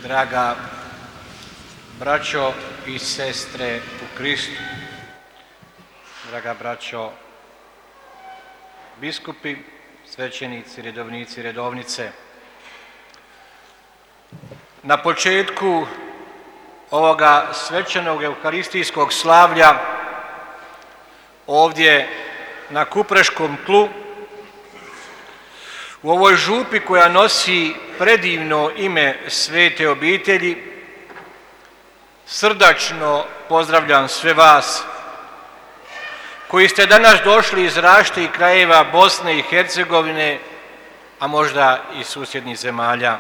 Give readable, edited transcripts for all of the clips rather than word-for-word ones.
Draga braćo i sestre u Kristu, draga braćo biskupi, svećenici, redovnici, redovnice. Na početku ovoga svečanog euharistijskog slavlja ovdje na Kupreškom tlu, u ovoj župi koja nosi predivno ime Svete obitelji, srdačno pozdravljam sve vas koji ste danas došli iz različitih krajeva Bosne i Hercegovine, a možda i susjednih zemalja.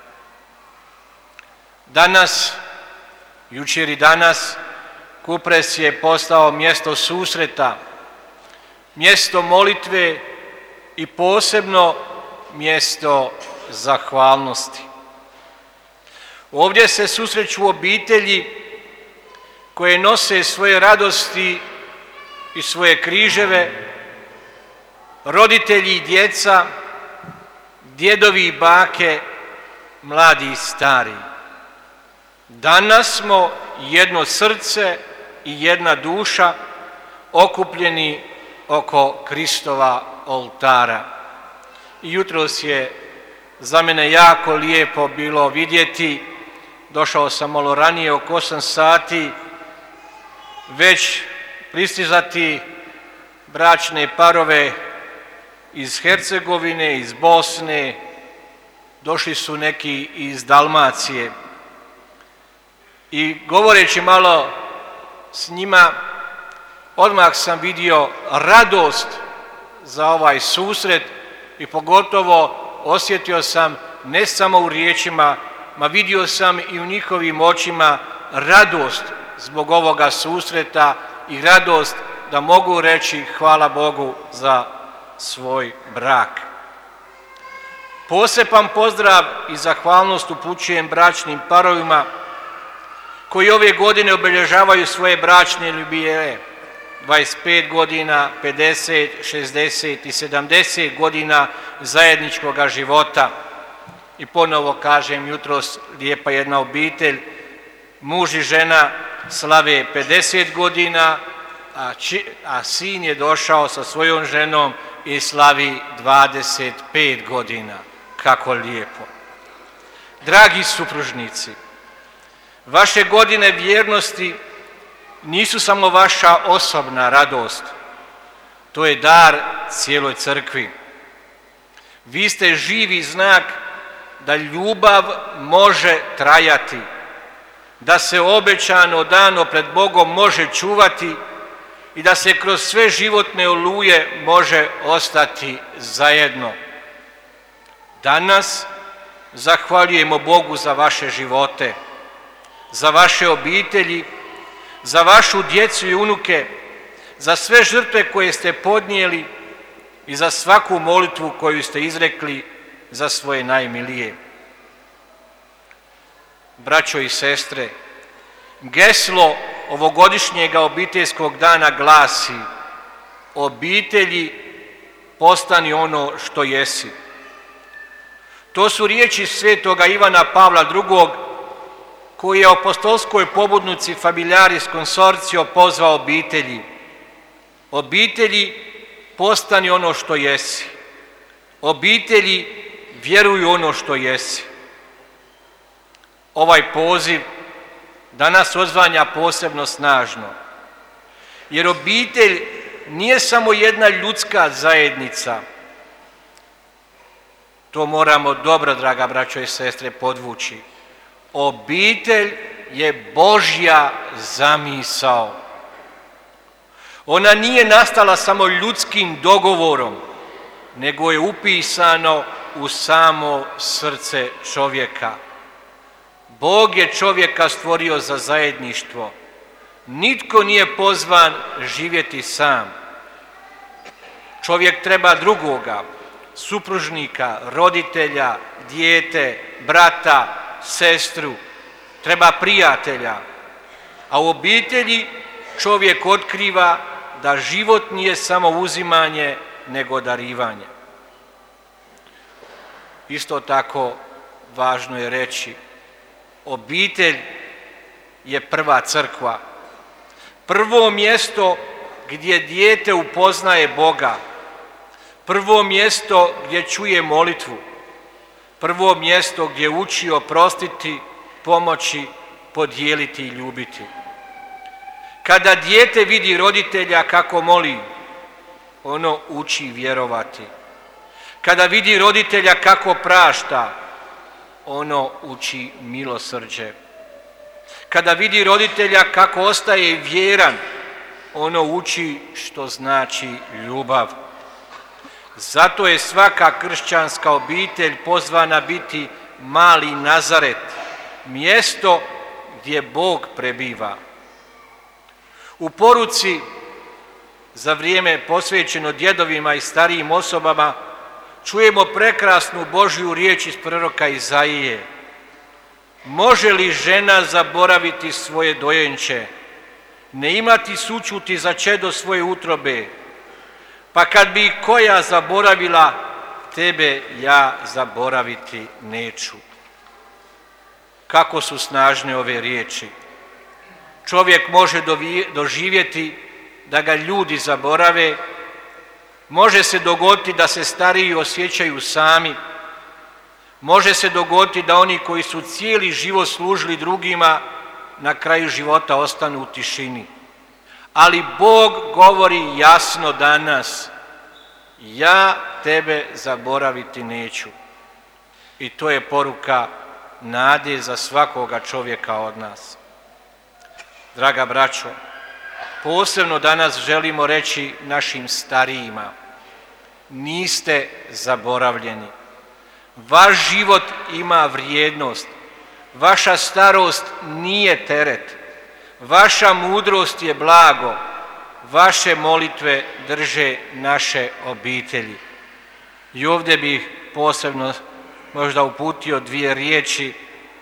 Danas, jučer i danas, Kupres je postao mjesto susreta, mjesto molitve i posebno mjesto zahvalnosti. Ovdje se susreću obitelji koje nose svoje radosti i svoje križeve, roditelji i djeca, djedovi i bake, mladi i stari. Danas smo jedno srce i jedna duša okupljeni oko Kristova oltara. I jutros je za mene jako lijepo bilo vidjeti, došao sam malo ranije, oko 8 sati, već pristizati bračne parove iz Hercegovine, iz Bosne, došli su neki iz Dalmacije. I govoreći malo s njima, odmah sam vidio radost za ovaj susret i pogotovo osjetio sam ne samo u riječima, ma vidio sam i u njihovim očima radost zbog ovoga susreta i radost da mogu reći hvala Bogu za svoj brak. Poseban pozdrav i zahvalnost upućujem bračnim parovima koji ove godine obilježavaju svoje bračne jubileje, 25 godina, 50, 60 i 70 godina zajedničkoga života. I ponovo kažem, jutros lijepa jedna obitelj, muž i žena slave 50 godina, a sin je došao sa svojom ženom i slavi 25 godina. Kako lijepo. Dragi supružnici, vaše godine vjernosti nisu samo vaša osobna radost, to je dar cijeloj crkvi. Vi ste živi znak da ljubav može trajati, da se obećano dano pred Bogom može čuvati i da se kroz sve životne oluje može ostati zajedno. Danas zahvaljujemo Bogu za vaše živote, za vaše obitelji, za vašu djecu i unuke, za sve žrtve koje ste podnijeli i za svaku molitvu koju ste izrekli za svoje najmilije. Braćo i sestre, geslo ovogodišnjega obiteljskog dana glasi: obitelji, postani ono što jesi. To su riječi svetoga Ivana Pavla II, koji je apostolskoj pobudnici Familiaris Consortio pozvao obitelji. Obitelji, postani ono što jesi. Obitelji, vjeruj ono što jesi. Ovaj poziv danas odzvanja posebno snažno, jer obitelj nije samo jedna ljudska zajednica. To moramo dobro, draga braćo i sestre, podvući. Obitelj je Božja zamisao. Ona nije nastala samo ljudskim dogovorom, nego je upisano u samo srce čovjeka. Bog je čovjeka stvorio za zajedništvo. Nitko nije pozvan živjeti sam. Čovjek treba drugoga, supružnika, roditelja, dijete, brata, sestru, treba prijatelja. A u obitelji čovjek otkriva da život nije samo uzimanje, nego darivanje. Isto tako važno je reći Obitelj je prva crkva. Prvo mjesto gdje dijete upoznaje Boga. Prvo mjesto gdje čuje molitvu. Prvo mjesto gdje uči oprostiti, pomoći, podijeliti i ljubiti. Kada dijete vidi roditelja kako moli, ono uči vjerovati. Kada vidi roditelja kako prašta, ono uči milosrđe. Kada vidi roditelja kako ostaje vjeran, ono uči što znači ljubav. Zato je svaka kršćanska obitelj pozvana biti mali Nazaret, mjesto gdje Bog prebiva. U poruci za vrijeme posvećeno djedovima i starijim osobama čujemo prekrasnu Božju riječ iz proroka Izaije. Može li žena zaboraviti svoje dojenče, ne imati sućuti za čedo svoje utrobe? Pa kad bi i koja zaboravila, tebe ja zaboraviti neću. Kako su snažne ove riječi. Čovjek može doživjeti da ga ljudi zaborave, može se dogoditi da se stariji osjećaju sami, može se dogoditi da oni koji su cijeli život služili drugima na kraju života ostanu u tišini. Ali Bog govori jasno danas, ja tebe zaboraviti neću. I to je poruka nade za svakoga čovjeka od nas. Draga braćo, posebno danas želimo reći našim starijima, niste zaboravljeni. Vaš život ima vrijednost, vaša starost nije teret, vaša mudrost je blago, vaše molitve drže naše obitelji. I ovdje bih posebno možda uputio 2 riječi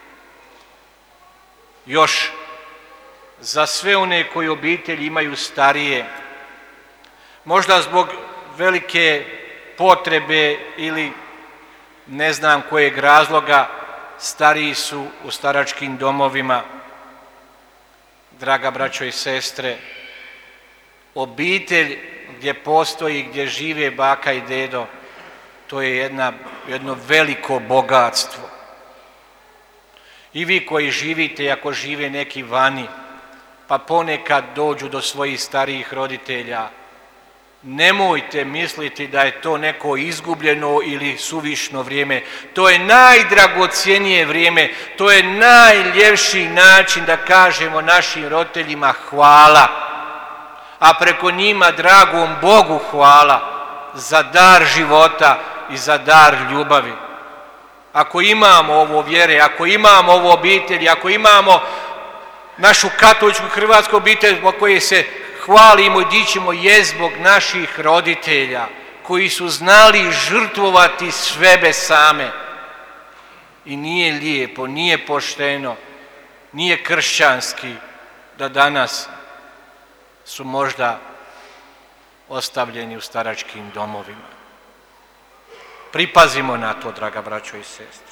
još za sve one koji obitelji imaju starije, možda zbog velike potrebe ili ne znam kojeg razloga stariji su u staračkim domovima. Draga braćo i sestre, obitelj gdje postoji, gdje žive baka i dedo, to je jedno veliko bogatstvo. I vi koji živite, i ako žive neki vani, pa ponekad dođu do svojih starijih roditelja, nemojte misliti da je to neko izgubljeno ili suvišno vrijeme. To je najdragocjenije vrijeme, to je najljepši način da kažemo našim roditeljima hvala, a preko njima dragom Bogu hvala za dar života i za dar ljubavi. Ako imamo ovo vjere, ako imamo ovo obitelji, ako imamo našu katoličku hrvatsku obitelj o kojoj se hvalimo i dičimo je zbog naših roditelja koji su znali žrtvovati sebe same. I nije lijepo, nije pošteno, nije kršćanski da danas su možda ostavljeni u staračkim domovima. Pripazimo na to, draga braćo i sestre.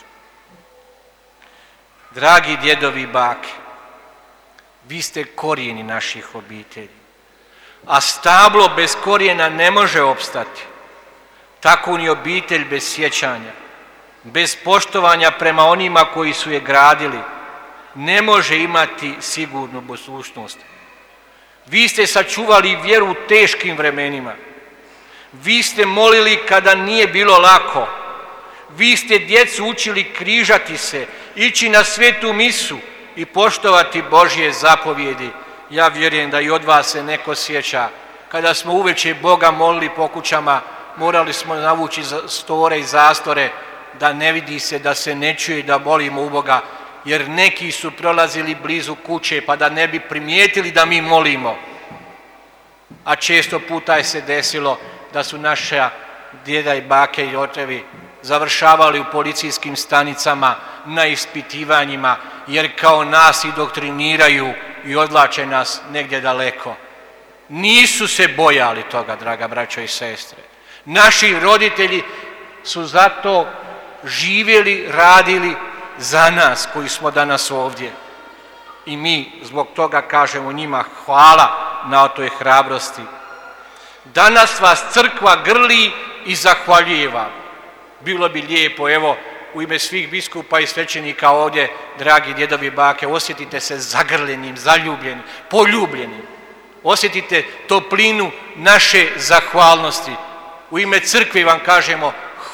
Dragi djedovi i bake, vi ste korijeni naših obitelji, a stablo bez korijena ne može opstati. Tako ni obitelj bez sjećanja, bez poštovanja prema onima koji su je gradili, ne može imati sigurnu budućnost. Vi ste sačuvali vjeru u teškim vremenima. Vi ste molili kada nije bilo lako. Vi ste djecu učili križati se, ići na svetu misu i poštovati Božje zapovjedi. Ja vjerujem da i od vas se neko sjeća. Kada smo uveče Boga molili po kućama, morali smo navući store i zastore da ne vidi se, da se ne čuje da molimo u Boga, jer neki su prolazili blizu kuće pa da ne bi primijetili da mi molimo. A često puta je se desilo da su naša djeda i bake i očevi završavali u policijskim stanicama na ispitivanjima, jer kao nas indoktriniraju i odvlače nas negdje daleko. Nisu se bojali toga, draga braćo i sestre. Naši roditelji su zato živjeli, radili za nas koji smo danas ovdje. I mi zbog toga kažemo njima hvala na toj hrabrosti. Danas vas crkva grli i zahvaljuje vam. Bilo bi lijepo, evo, u ime svih biskupa i svećenika ovdje, dragi djedovi i bake, osjetite se zagrljenim, zaljubljenim, poljubljenim. Osjetite toplinu naše zahvalnosti. U ime crkve vam kažemo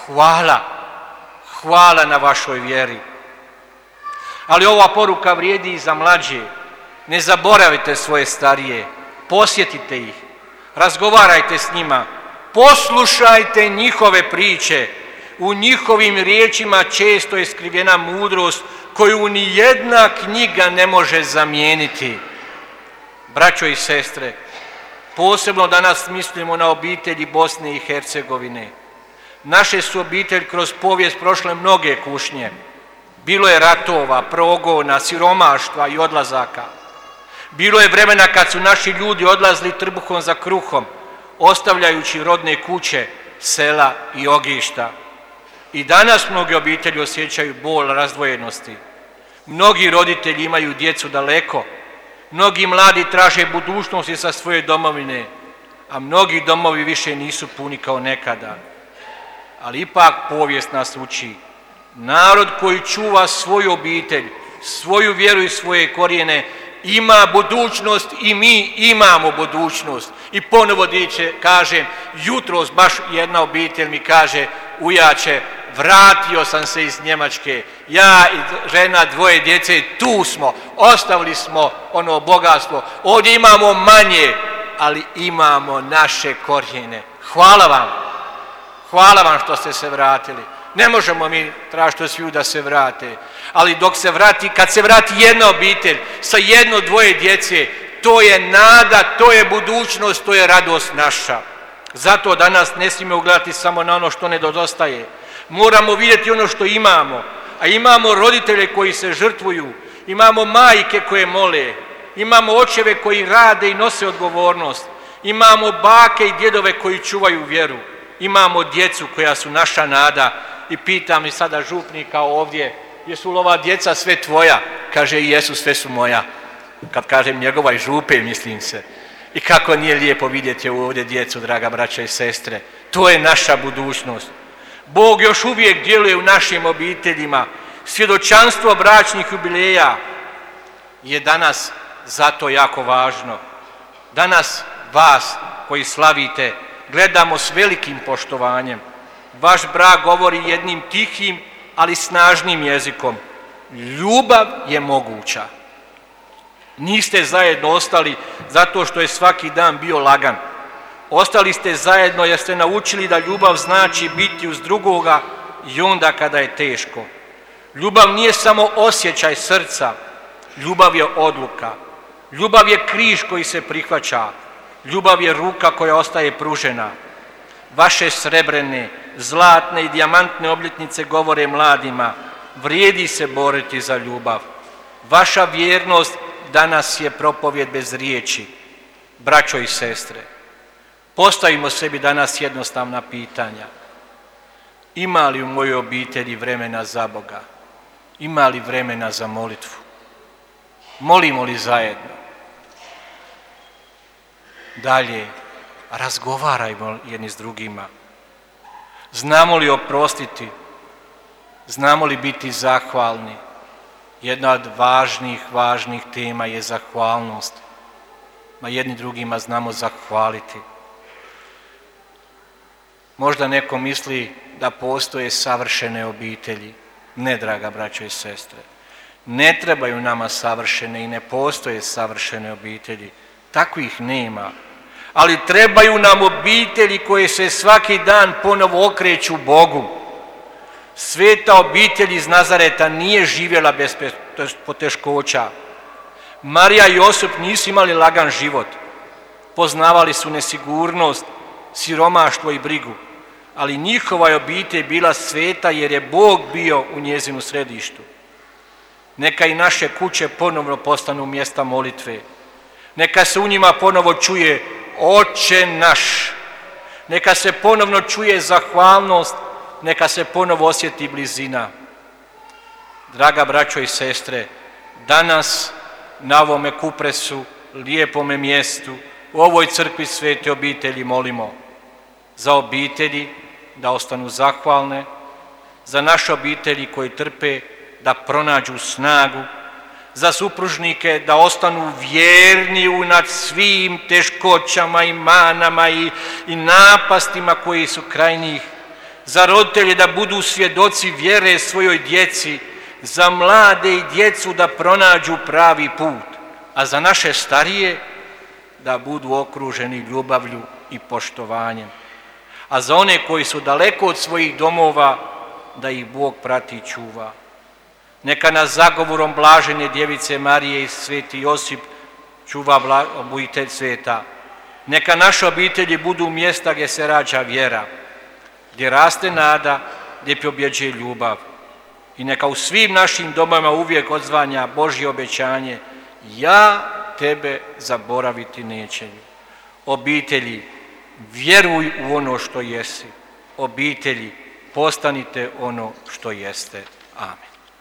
hvala na vašoj vjeri. Ali ova poruka vrijedi i za mlađe. Ne zaboravite svoje starije, posjetite ih, razgovarajte s njima, poslušajte njihove priče. U njihovim riječima često je skrivena mudrost koju ni jedna knjiga ne može zamijeniti. Braćo i sestre, posebno danas mislimo na obitelji Bosne i Hercegovine. Naše su obitelji kroz povijest prošle mnoge kušnje. Bilo je ratova, progona, siromaštva i odlazaka. Bilo je vremena kad su naši ljudi odlazili trbuhom za kruhom, ostavljajući rodne kuće, sela i ognjišta. I danas mnoge obitelji osjećaju bol razdvojenosti. Mnogi roditelji imaju djecu daleko, mnogi mladi traže budućnosti sa svoje domovine, a mnogi domovi više nisu puni kao nekada. Ali ipak povijest nas uči. Narod koji čuva svoju obitelj, svoju vjeru i svoje korijene, ima budućnost i mi imamo budućnost. I ponovo kažem, jutros baš jedna obitelj mi kaže, ujače, vratio sam se iz Njemačke, ja i žena, dvoje djece, tu smo, ostavili smo ono bogatstvo, ovdje imamo manje, ali imamo naše korijene. Hvala vam što ste se vratili. Ne možemo mi tražiti od sviju da se vrate, ali kad se vrati jedna obitelj sa jedno, dvoje djece, to je nada, to je budućnost, to je radost naša. Zato danas ne smijemo gledati samo na ono što nedostaje. Moramo vidjeti ono što imamo, a imamo roditelje koji se žrtvuju, imamo majke koje mole, imamo očeve koji rade i nose odgovornost, imamo bake i djedove koji čuvaju vjeru, imamo djecu koja su naša nada. I pitam i sada župnika ovdje, jesu li ova djeca sve tvoja? Kaže i jesu, sve su moja. Kad kažem njegova i župe, mislim se. I kako nije lijepo vidjeti ovdje djecu, draga braća i sestre. To je naša budućnost. Bog još uvijek djeluje u našim obiteljima. Svjedočanstvo bračnih jubileja je danas zato jako važno. Danas vas koji slavite gledamo s velikim poštovanjem. Vaš brak govori jednim tihim, ali snažnim jezikom. Ljubav je moguća. Niste zajedno ostali zato što je svaki dan bio lagan. Ostali ste zajedno jer ste naučili da ljubav znači biti uz drugoga i onda kada je teško. Ljubav nije samo osjećaj srca, ljubav je odluka. Ljubav je križ koji se prihvaća. Ljubav je ruka koja ostaje pružena. Vaše srebrene, zlatne i dijamantne obljetnice govore mladima, vrijedi se boriti za ljubav. Vaša vjernost danas je propovjed bez riječi. Braćo i sestre, postavimo sebi danas jednostavna pitanja. Ima li u mojoj obitelji vremena za Boga? Ima li vremena za molitvu? Molimo li zajedno? Dalje, razgovarajmo jedni s drugima. Znamo li oprostiti? Znamo li biti zahvalni? Jedna od važnih tema je zahvalnost. Ma jedni drugima znamo zahvaliti. Možda neko misli da postoje savršene obitelji. Ne, draga braćo i sestre. Ne trebaju nama savršene i ne postoje savršene obitelji. Takvih nema. Ali trebaju nam obitelji koje se svaki dan ponovo okreću Bogu. Sveta obitelj iz Nazareta nije živjela bez poteškoća. Marija i Josip nisu imali lagan život. Poznavali su nesigurnost, siromaštvo i brigu. Ali njihova je obitelj bila sveta jer je Bog bio u njezinu središtu. Neka i naše kuće ponovno postanu mjesta molitve. Neka se u njima ponovo čuje Oče naš. Neka se ponovno čuje zahvalnost, neka se ponovo osjeti blizina. Draga braćo i sestre, danas na ovome kupresu, lijepome mjestu, u ovoj crkvi Svete obitelji molimo za obitelji da ostanu zahvalne, za naše obitelji koji trpe da pronađu snagu, za supružnike da ostanu vjerni nad svim teškoćama i manama i napastima koji su kraj njih, za roditelje da budu svjedoci vjere svojoj djeci, za mlade i djecu da pronađu pravi put, a za naše starije da budu okruženi ljubavlju i poštovanjem, a za one koji su daleko od svojih domova da ih Bog prati i čuva. Neka nas zagovorom blažene Djevice Marije i Sveti Josip čuva obitelj sveta. Neka naše obitelji budu mjesta gdje se rađa vjera, gdje raste nada, gdje pobjeđuje ljubav. I neka u svim našim domovima uvijek odzvanja Božje obećanje: ja tebe zaboraviti neću. Obitelji, vjeruj u ono što jesi. Obitelji, postanite ono što jeste. Amen.